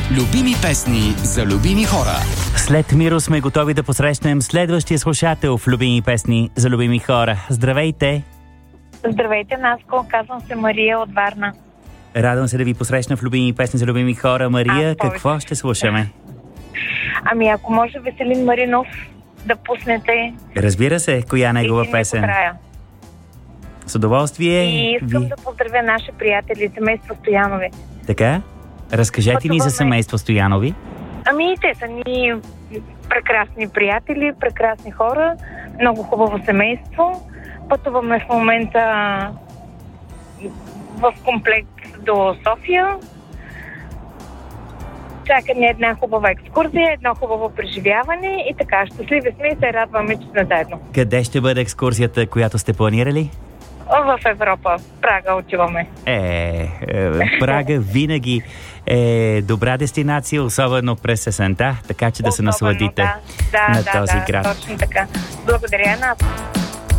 Любими песни за любими хора. След Миро сме готови да посрещнем следващия слушател в Любими песни за любими хора. Здравейте! Здравейте, Наско. Казвам се Мария от Варна. Радвам се да ви посрещна в Любими песни за любими хора. Мария, какво ще слушаме? Ами ако може Веселин Маринов да пуснете. Разбира се, коя негова песен? С удоволствие. И искам да поздравя наши приятели, семейство Стоянови. Така? Разкажете ни за семейство Стоянови. Ами те са ни прекрасни приятели, прекрасни хора, много хубаво семейство. Пътуваме в момента в комплект до София. Чака ни една хубава екскурзия, едно хубаво преживяване и така, щастливи сме и се радваме, че сме заедно. Къде ще бъде екскурзията, която сте планирали? В Европа. Прага отиваме. Прага винаги е добра дестинация, особено през есента, така че да се насладите на този град. Точно така. Благодаря, Нас.